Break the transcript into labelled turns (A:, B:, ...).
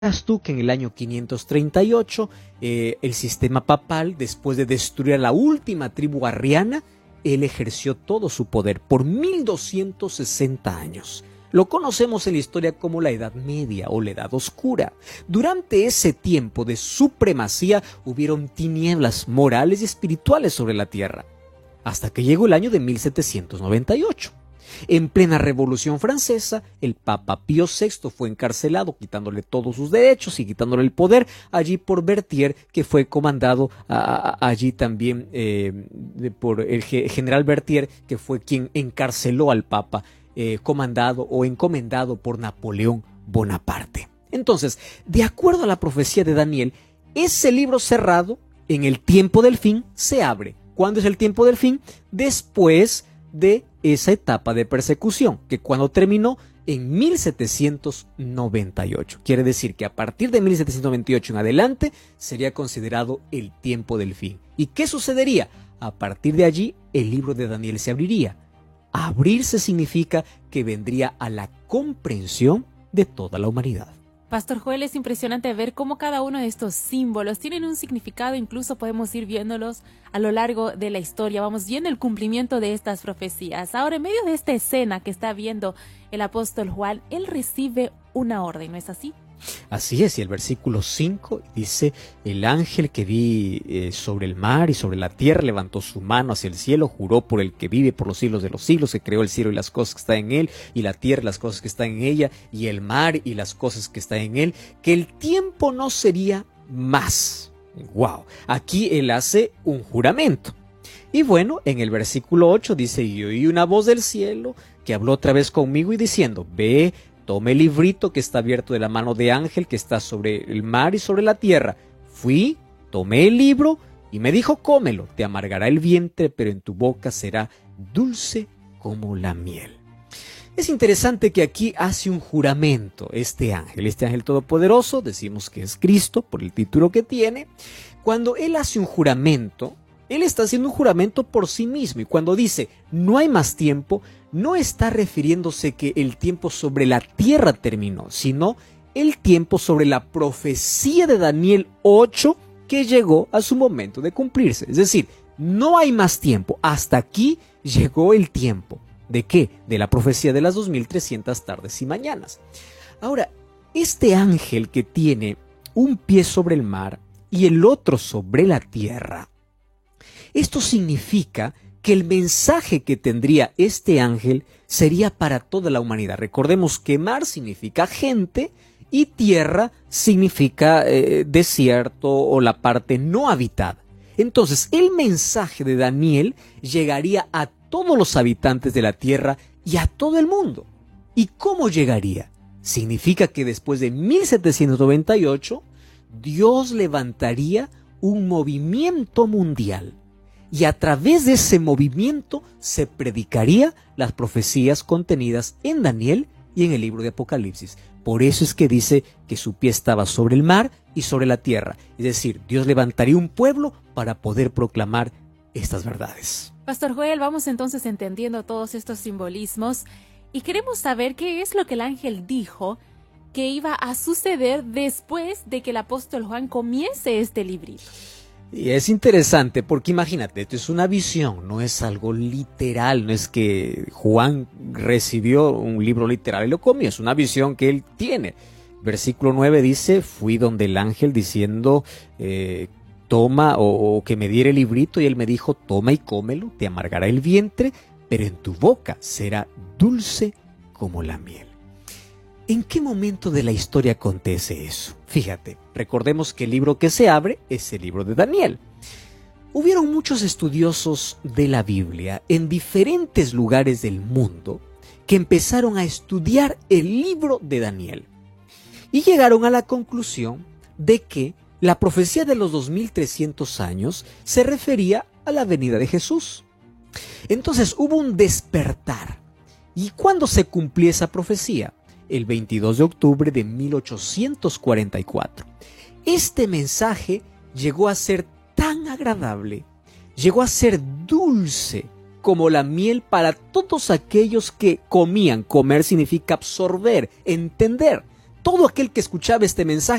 A: tú que en el año 538 el sistema papal, después de destruir a la última tribu arriana, él ejerció todo su poder por 1260 años. Lo conocemos en la historia como la Edad Media o la Edad Oscura. Durante ese tiempo de supremacía hubieron tinieblas morales y espirituales sobre la tierra, hasta que llegó el año de 1798. En plena Revolución Francesa, el Papa Pío VI fue encarcelado, quitándole todos sus derechos y quitándole el poder allí por Berthier, que fue comandado allí también por el general Berthier, que fue quien encarceló al Papa, comandado o encomendado por Napoleón Bonaparte. Entonces, de acuerdo a la profecía de Daniel, ese libro cerrado en el tiempo del fin se abre. ¿Cuándo es el tiempo del fin? Después de esa etapa de persecución, que cuando terminó en 1798. Quiere decir que a partir de 1798 en adelante sería considerado el tiempo del fin. ¿Y qué sucedería? A partir de allí el libro de Daniel se abriría. Abrirse significa que vendría a la comprensión de toda la humanidad.
B: Pastor Joel, es impresionante ver cómo cada uno de estos símbolos tienen un significado, incluso podemos ir viéndolos a lo largo de la historia, vamos viendo el cumplimiento de estas profecías. Ahora, en medio de esta escena que está viendo el apóstol Juan, él recibe una orden, ¿no es así?
A: Así es, y el versículo 5 dice: el ángel que vi sobre el mar y sobre la tierra levantó su mano hacia el cielo, juró por el que vive por los siglos de los siglos, que creó el cielo y las cosas que están en él, y la tierra y las cosas que están en ella, y el mar y las cosas que están en él, que el tiempo no sería más. ¡Wow! Aquí él hace un juramento. Y bueno, en el versículo 8 dice: y oí una voz del cielo que habló otra vez conmigo y diciendo: ve, tomé el librito que está abierto de la mano de ángel que está sobre el mar y sobre la tierra. Fui, tomé el libro y me dijo: cómelo, te amargará el vientre, pero en tu boca será dulce como la miel. Es interesante que aquí hace un juramento este ángel todopoderoso, decimos que es Cristo por el título que tiene. Cuando él hace un juramento, él está haciendo un juramento por sí mismo, y cuando dice no hay más tiempo, no está refiriéndose que el tiempo sobre la tierra terminó, sino el tiempo sobre la profecía de Daniel 8 que llegó a su momento de cumplirse. Es decir, no hay más tiempo, hasta aquí llegó el tiempo. ¿De qué? De la profecía de las 2300 tardes y mañanas. Ahora, este ángel que tiene un pie sobre el mar y el otro sobre la tierra, esto significa que el mensaje que tendría este ángel sería para toda la humanidad. Recordemos que mar significa gente y tierra significa desierto o la parte no habitada. Entonces, el mensaje de Daniel llegaría a todos los habitantes de la tierra y a todo el mundo. ¿Y cómo llegaría? Significa que después de 1798, Dios levantaría un movimiento mundial. Y a través de ese movimiento se predicaría las profecías contenidas en Daniel y en el libro de Apocalipsis. Por eso es que dice que su pie estaba sobre el mar y sobre la tierra. Es decir, Dios levantaría un pueblo para poder proclamar estas verdades.
B: Pastor Joel, vamos entonces entendiendo todos estos simbolismos y queremos saber qué es lo que el ángel dijo que iba a suceder después de que el apóstol Juan comience este librito.
A: Y es interesante porque imagínate, esto es una visión, no es algo literal, no es que Juan recibió un libro literal y lo comió, es una visión que él tiene. Versículo 9 dice: fui donde el ángel diciendo toma o que me diera el librito, y él me dijo: toma y cómelo, te amargará el vientre, pero en tu boca será dulce como la miel. ¿En qué momento de la historia acontece eso? Fíjate, recordemos que el libro que se abre es el libro de Daniel. Hubieron muchos estudiosos de la Biblia en diferentes lugares del mundo que empezaron a estudiar el libro de Daniel y llegaron a la conclusión de que la profecía de los 2300 años se refería a la venida de Jesús. Entonces hubo un despertar. ¿Y cuándo se cumplió esa profecía? El 22 de octubre de 1844. Este mensaje llegó a ser tan agradable, llegó a ser dulce como la miel para todos aquellos que comían. Comer significa absorber, entender. todo aquel que escuchaba este mensaje